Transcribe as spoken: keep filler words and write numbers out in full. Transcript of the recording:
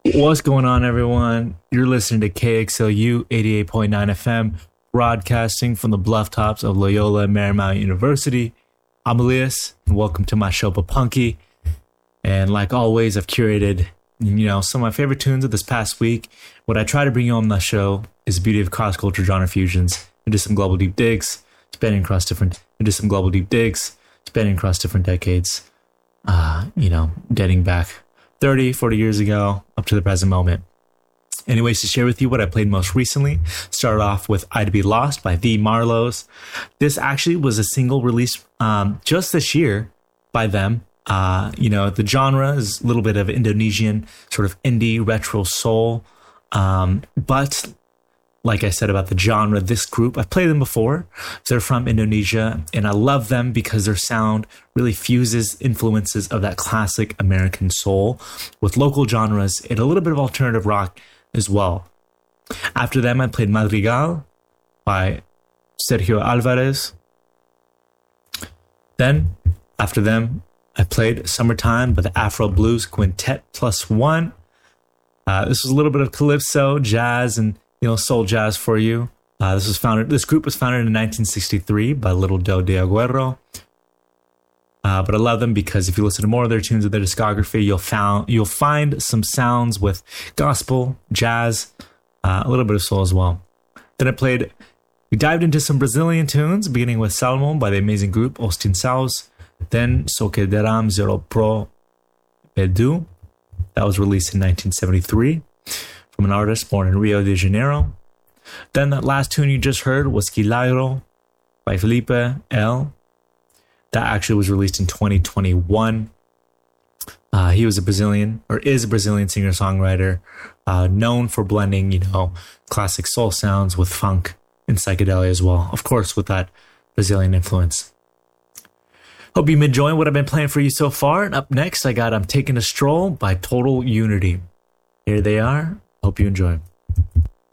What's going on, everyone? You're listening to K X L U eighty-eight point nine F M, broadcasting from the bluff tops of Loyola Marymount University. I'm Elias, and welcome to my show, Papunky. And like always, I've curated, you know, some of my favorite tunes of this past week. What I try to bring you on the show is the beauty of cross-culture genre fusions into some global deep digs, spanning across different, into some global deep digs, spanning across different decades. Uh, you know, dating back thirty, forty years ago up to the present moment. Anyways, to share with you what I played most recently, started off with I to Be Lost by The Marlows. This actually was a single released um, just this year by them. Uh, you know, the genre is a little bit of Indonesian sort of indie retro soul. Um, but like I said about the genre, this group, I've played them before. They're from Indonesia, and I love them because their sound really fuses influences of that classic American soul with local genres and a little bit of alternative rock as well. After them, I played Madrigal by Sergio Alvarez. Then, after them, I played Summertime by the Afro Blues Quintet Plus One. Uh, this was a little bit of calypso, jazz, and you know, soul jazz for you. Uh, this was founded. This group was founded in nineteen sixty-three by Little Del de Aguero. Uh, but I love them because if you listen to more of their tunes of their discography, you'll found you'll find some sounds with gospel, jazz, uh, a little bit of soul as well. Then I played. We dived into some Brazilian tunes, beginning with Salmo by the amazing group Austin Saus. Then Soquederam Zero Pro Edu. That was released in nineteen seventy-three. From an artist born in Rio de Janeiro. Then that last tune you just heard was Quilairo by Felipe L. That actually was released in twenty twenty-one. Uh, he was a Brazilian, or is a Brazilian singer-songwriter, uh, known for blending, you know, classic soul sounds with funk and psychedelia as well. Of course, with that Brazilian influence. Hope you've been enjoying what I've been playing for you so far. And up next, I got I'm Taking a Stroll by Total Unity. Here they are. Hope you enjoy.